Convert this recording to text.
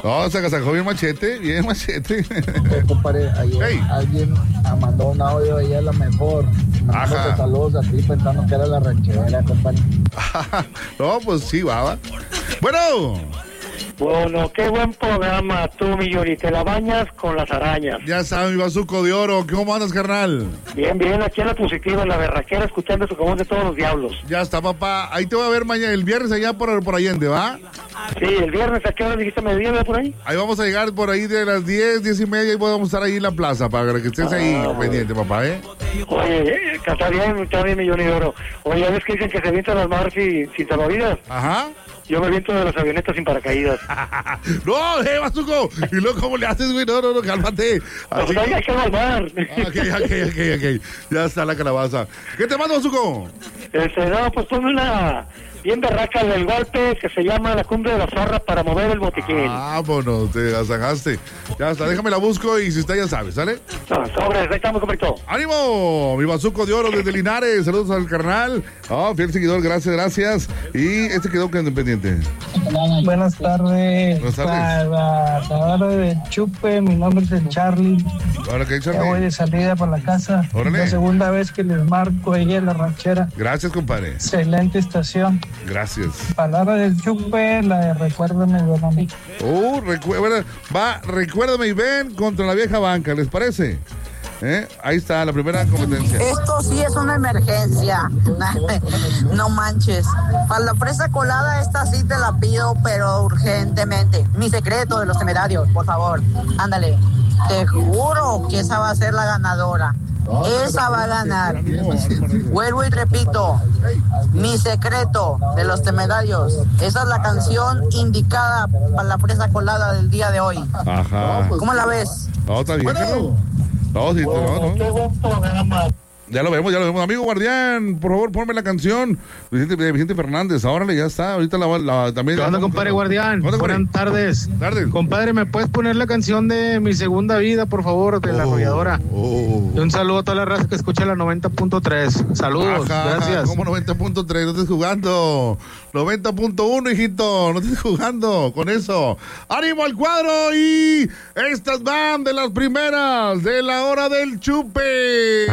No, se sacó bien machete, bien machete. Compadre, ayer alguien mandó un audio ahí a la mejor. Mandándote saludos a ti pensando que era la ranchera, compadre. No, pues sí, va. Bueno, qué buen programa tú, mi Yuri. Te la bañas con las arañas. Ya sabes, mi bazuco de oro. ¿Cómo andas, carnal? Bien, aquí en la positiva, en la berraquera, escuchando su común de todos los diablos. Ya está, papá. Ahí te voy a ver mañana, el viernes allá por Allende, ¿va? Sí, el viernes, ¿a qué hora dijiste? ¿Mediodía por ahí? Ahí vamos a llegar por ahí de las 10:30 y podemos estar ahí en la plaza para que estés ahí pendiente, papá, ¿eh? Oye, está bien, mi Yuri de oro. Oye, ¿ya ves que dicen que se avientan las madres sin salvavidas? Ajá. Yo me viento de las avionetas sin paracaídas. No, bazuco. Y luego, ¿cómo le haces, güey? No, cálmate. Así que hay que salvar. Ok. Ya está la calabaza. ¿Qué te mando, bazuco? No, pues ponme una bien berraca del golpe que se llama La Cumbre de la Zorra para mover el botiquín. Bueno, te la sacaste. Ya está, déjame la busco y si está ya sabes, ¿sale? No, sobres, ahí estamos, completo. ¡Ánimo! Mi bazuco de oro desde Linares. Saludos al carnal. Fiel seguidor, gracias. Y este quedó pendiente. Buenas tardes. Para la hora del chupe, mi nombre es el Charlie. Ahora que ya voy de salida para la casa. Órale. La segunda vez que les marco ahí en la ranchera. Gracias, compadre. Excelente estación. Gracias. Palabra del chupe, la de recuérdame, don amigo. Recuérdame y ven contra la vieja banca, ¿les parece? Ahí está la primera competencia. Esto sí es una emergencia. No manches. Para la fresa colada, esta sí te la pido, pero urgentemente. Mi secreto de los temerarios, por favor. Ándale. Te juro que esa va a ser la ganadora. Esa va a ganar. Vuelvo y repito, Mi secreto de los temerarios. Esa es la canción indicada para la fresa colada del día de hoy. Ajá. ¿Cómo la ves? No, está bien. No. Ya lo vemos. Amigo Guardián, por favor, ponme la canción de Vicente Fernández. Órale, ya está. Ahorita también. ¿Qué onda, compadre Guardián? Buenas tardes. Compadre, ¿me puedes poner la canción de Mi Segunda Vida, por favor, de La Arrolladora? Y un saludo a toda la raza que escucha la 90.3. Saludos, gracias. ¿Cómo 90.3? No estés jugando. 90.1, hijito. No estés jugando con eso. ¡Ánimo al cuadro! Y estas van de las primeras de la hora del chupe.